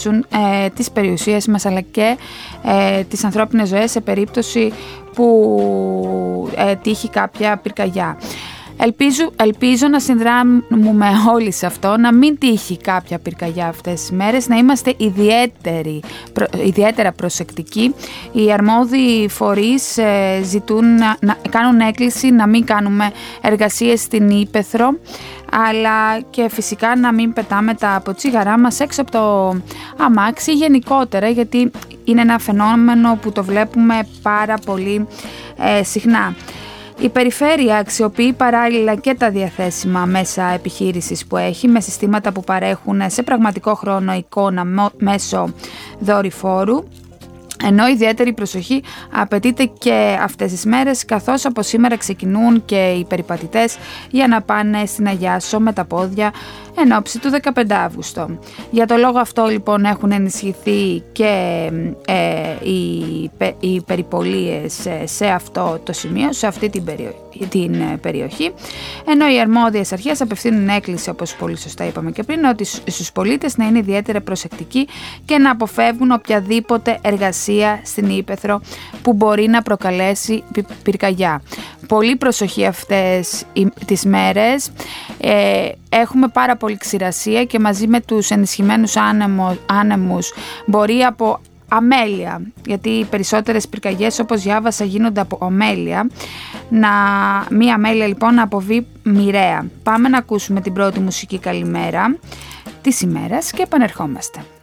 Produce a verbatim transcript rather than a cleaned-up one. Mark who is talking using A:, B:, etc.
A: προστατεύσουν ε, τις περιουσίες μας αλλά και ε, τις ανθρώπινες ζωές σε περίπτωση που ε, τύχει κάποια πυρκαγιά. Ελπίζω, ελπίζω να συνδράμουμε όλοι σε αυτό, να μην τύχει κάποια πυρκαγιά αυτές τις μέρες, να είμαστε προ, ιδιαίτερα προσεκτικοί. Οι αρμόδιοι φορείς ε, ζητούν να, να κάνουν έκκληση να μην κάνουμε εργασίες στην ύπαιθρο, αλλά και φυσικά να μην πετάμε τα ποτσίγαρά μας έξω από το αμάξι γενικότερα, γιατί είναι ένα φαινόμενο που το βλέπουμε πάρα πολύ ε, συχνά. Η περιφέρεια αξιοποιεί παράλληλα και τα διαθέσιμα μέσα επιχείρησης που έχει, με συστήματα που παρέχουν σε πραγματικό χρόνο εικόνα μέσω δορυφόρου, ενώ ιδιαίτερη προσοχή απαιτείται και αυτές τις μέρες, καθώς από σήμερα ξεκινούν και οι περιπατητές για να πάνε στην Αγιάσο με τα πόδια εν ώψη του δεκαπέντε Αυγούστου. Για το λόγο αυτό λοιπόν έχουν ενισχυθεί και ε, οι, οι περιπολίες σε αυτό το σημείο, σε αυτή την, περιο, την περιοχή, ενώ οι αρμόδιες αρχές απευθύνουν έκκληση, όπως πολύ σωστά είπαμε και πριν, ότι στους πολίτες να είναι ιδιαίτερα προσεκτικοί και να αποφεύγουν οποιαδήποτε εργασία στην ύπαιθρο που μπορεί να προκαλέσει πυρκαγιά. Πολύ προσοχή αυτές τις μέρες. Ε, έχουμε πάρα πολύ ξηρασία και μαζί με τους ενισχυμένους άνεμο, άνεμους μπορεί από αμέλεια, γιατί οι περισσότερες πυρκαγιές, όπως διάβασα, γίνονται από αμέλεια, να, μία αμέλεια λοιπόν να αποβεί μοιραία. Πάμε να ακούσουμε την πρώτη μουσική καλημέρα της ημέρας και επανερχόμαστε.